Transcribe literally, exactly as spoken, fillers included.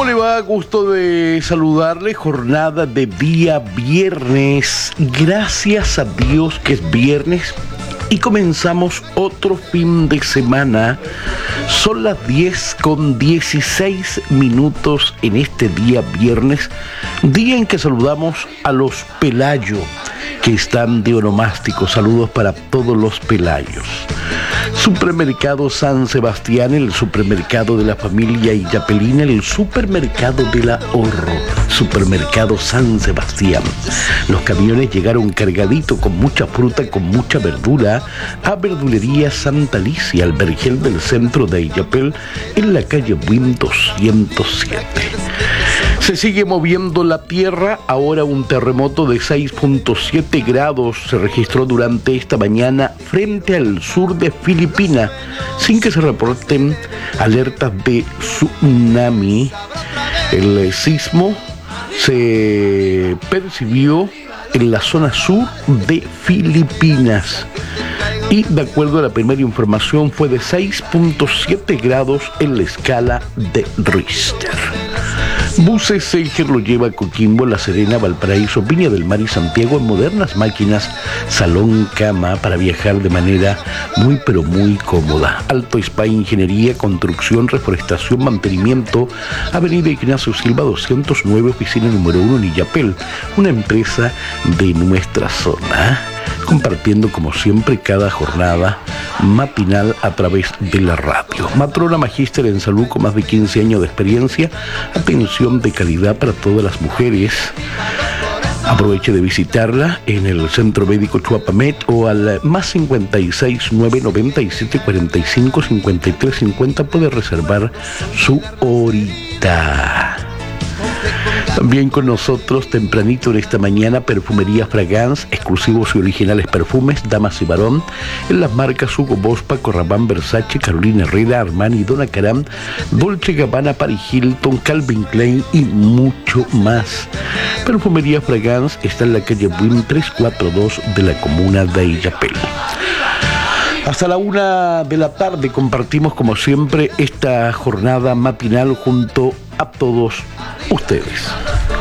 ¿Cómo le va? Gusto de saludarle. Jornada de día viernes. Gracias a Dios que es viernes. Y comenzamos otro fin de semana. Son las diez con dieciséis minutos en este día viernes. Día en que saludamos a los Pelayo, que están de onomástico. Saludos para todos los Pelayos. Supermercado San Sebastián, el supermercado de la familia Illapelina, el supermercado del ahorro, Supermercado San Sebastián. Los camiones llegaron cargaditos con mucha fruta, con mucha verdura, a Verdulería Santa Alicia, al vergel del centro de Illapel, en la calle Buin doscientos siete. Se sigue moviendo la tierra. Ahora un terremoto de seis punto siete grados se registró durante esta mañana frente al sur de Filipinas, sin que se reporten alertas de tsunami. El sismo se percibió en la zona sur de Filipinas y, de acuerdo a la primera información, fue de seis punto siete grados en la escala de Richter. Buses Selger lo lleva a Coquimbo, La Serena, Valparaíso, Viña del Mar y Santiago en modernas máquinas salón cama para viajar de manera muy pero muy cómoda. Alto Spa, Ingeniería, Construcción, Reforestación, Mantenimiento, Avenida Ignacio Silva doscientos nueve, oficina número uno en Illapel, una empresa de nuestra zona, compartiendo como siempre cada jornada matinal a través de la radio. Matrona Magíster en Salud con más de quince años de experiencia, atención de calidad para todas las mujeres. Aproveche de visitarla en el Centro Médico Chuapamet o al más cincuenta y seis, nueve noventa y siete, cuarenta y cinco, cincuenta y tres cincuenta. Puede reservar su horita. También con nosotros tempranito en esta mañana Perfumería Fragance, exclusivos y originales perfumes, damas y varón, en las marcas Hugo Boss, Paco Rabanne, Versace, Carolina Herrera, Armani, Donna Karan, Dolce Gabbana, Paris Hilton, Calvin Klein y mucho más. Perfumería Fragance está en la calle Buin trescientos cuarenta y dos de la comuna de Illapel. Hasta la una de la tarde compartimos como siempre esta jornada matinal junto a todos ustedes.